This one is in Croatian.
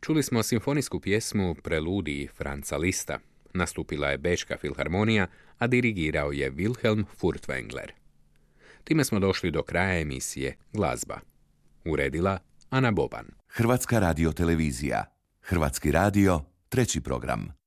Čuli smo simfonijsku pjesmu Preludiji Franza Lista. Nastupila je Bečka filharmonija, a dirigirao je Wilhelm Furtwängler. Time smo došli do kraja emisije Glazba. Uredila Ana Boban. Hrvatska radiotelevizija. Hrvatski radio, 3. program.